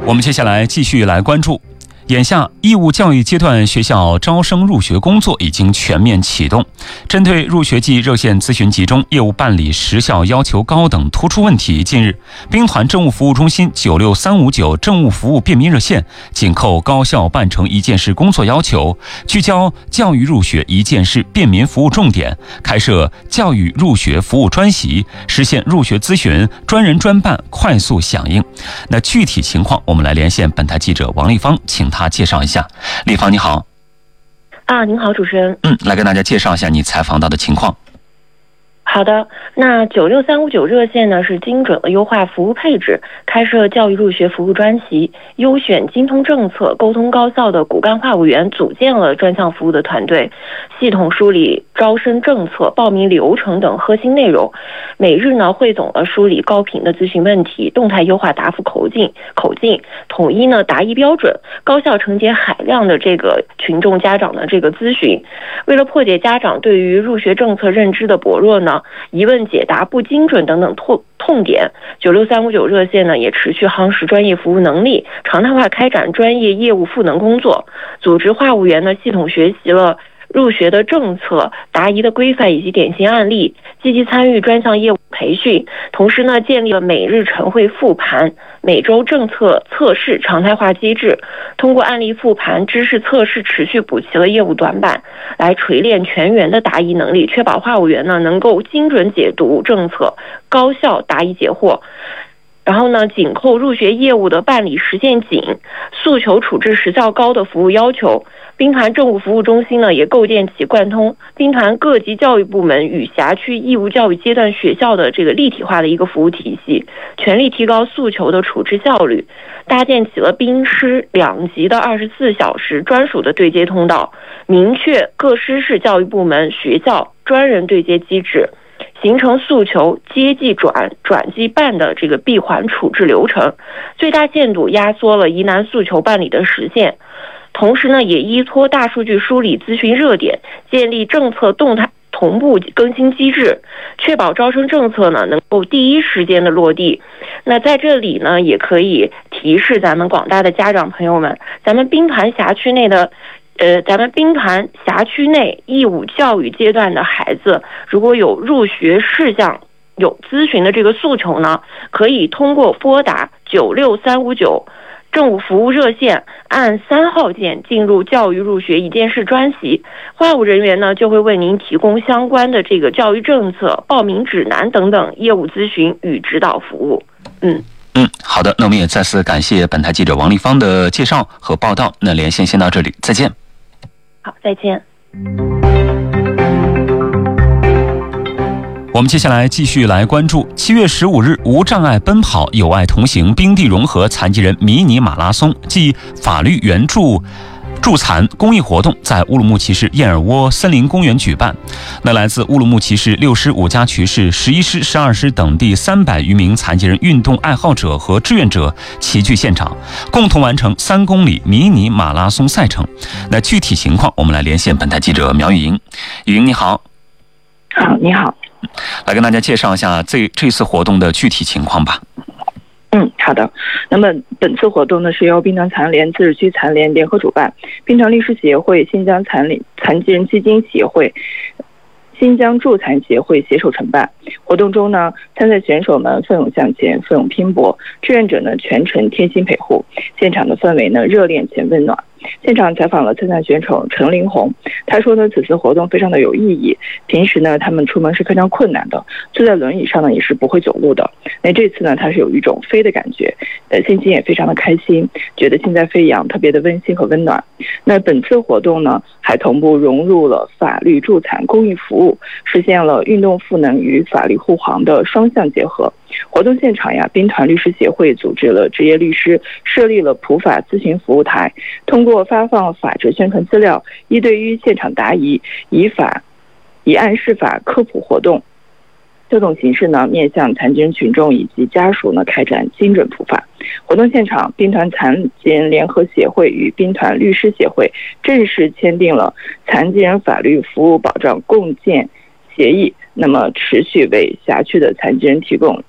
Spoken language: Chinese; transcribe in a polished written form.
我们接下来继续来关注。眼下，义务教育阶段学校招生入学工作已经全面启动。针对入学季热线咨询集中业务办理时效要求高等突出问题，近日，兵团政务服务中心96359政务服务便民热线紧扣高校办成一件事工作要求，聚焦教育入学一件事便民服务重点，开设教育入学服务专席，实现入学咨询专人专办、快速响应。那具体情况，我们来连线本台记者王丽芳，请他介绍一下。丽芳你好。 您好，主持人。 来跟大家介绍一下你采访到的情况。 好的，那96359热线呢是精准的优化服务配置，开设教育入学服务专席，优选精通政策、沟通高效的骨干话务员，组建了专项服务的团队，系统梳理招生政策、报名流程等核心内容，每日呢汇总了梳理高频的咨询问题，动态优化答复口径，统一呢答疑标准，高效承接海量的这个群众家长的这个咨询。为了破解家长对于入学政策认知的薄弱呢，疑问解答不精准等等痛点，96359热线呢也持续夯实专业服务能力，常态化开展专业业务赋能工作，组织话务员呢系统学习了入学的政策、答疑的规范以及典型案例，积极参与专项业务培训，同时呢建立了每日晨会复盘、每周政策测试常态化机制，通过案例复盘、知识测试持续补齐了业务短板，来锤炼全员的答疑能力，确保话务员呢能够精准解读政策，高效答疑解惑。然后呢，紧扣入学业务的办理时限紧、诉求处置时效高的服务要求，兵团政务服务中心呢也构建起贯通兵团各级教育部门与辖区义务教育阶段学校的这个立体化的一个服务体系，全力提高诉求的处置效率，搭建起了兵师2级的24小时专属的对接通道，明确各师市教育部门、学校专人对接机制，形成诉求接即转即办的这个闭环处置流程，最大限度压缩了疑难诉求办理的时限。同时呢，也依托大数据梳理咨询热点，建立政策动态同步更新机制，确保招生政策呢能够第一时间的落地。那在这里呢，也可以提示咱们广大的家长朋友们，咱们兵团辖区内义务教育阶段的孩子，如果有入学事项有咨询的这个诉求呢，可以通过拨打96359政务服务热线，按3号键进入教育入学一件事专席，话务人员呢就会为您提供相关的这个教育政策、报名指南等等业务咨询与指导服务。 好的，那我们也再次感谢本台记者王丽芳的介绍和报道。那连线先到这里，再见。 好，再见。 我们接下来继续来关注7月15日无障碍奔跑友爱同行冰地融合残疾人迷你马拉松暨法律援助助残公益活动在乌鲁木齐市燕尔窝森林公园举办。那来自乌鲁木齐市6师5家区市11师12师等地300余名残疾人运动爱好者和志愿者齐聚现场，共同完成3公里迷你马拉松赛程。那具体情况我们来连线本台记者苗雨莹。雨莹你好。 好，你好。 来跟大家介绍一下这次活动的具体情况吧。 好的。那么本次活动呢是由兵团残联、自治区残联联合主办，兵团律师协会、新疆残疾人基金协会、新疆助残协会携手承办。活动中呢，参赛选手们奋勇向前，奋勇拼搏，志愿者呢全程贴心陪护，现场的氛围呢热烈且温暖。现场采访了参赛选手陈林红，他说呢，此次活动非常的有意义。平时呢，他们出门是非常困难的，坐在轮椅上呢也是不会走路的。那这次呢，他是有一种飞的感觉，心情也非常的开心，觉得心在飞扬，特别的温馨和温暖。那本次活动呢，还同步融入了法律助残公益服务，实现了运动赋能与法律护航的双向结合。活动现场呀，兵团律师协会组织了职业律师，设立了普法咨询服务台，通过发放法制宣传资料、1对1现场答疑、以案释法科普活动这种形式呢，面向残疾人群众以及家属呢，开展精准普法。活动现场，兵团残疾人联合协会与兵团律师协会正式签订了残疾人法律服务保障共建协议，那么持续为辖区的残疾人提供